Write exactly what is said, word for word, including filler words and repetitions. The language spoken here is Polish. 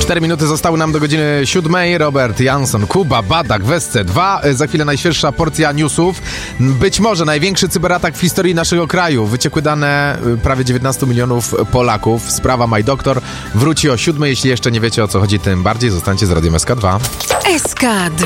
Cztery minuty zostały nam do godziny siódmej. Robert Jansson, Kuba, Badak w S C dwa. Za chwilę najświeższa porcja newsów. Być może największy cyberatak w historii naszego kraju. Wyciekły dane prawie dziewiętnastu milionów Polaków. Sprawa My Doctor wróci o siódmej. Jeśli jeszcze nie wiecie, o co chodzi, tym bardziej zostańcie z Radiem S K dwa. S K dwa.